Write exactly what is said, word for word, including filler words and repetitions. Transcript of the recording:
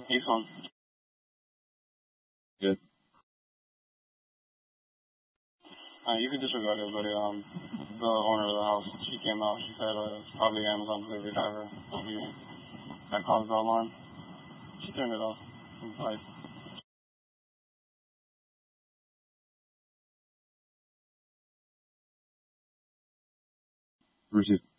He's fine. Good. Uh, you can disregard it, but um, the owner of the house, she came out. She said uh, it's probably Amazon delivery driver. He, that caused the alarm. She turned it off. Like, Received.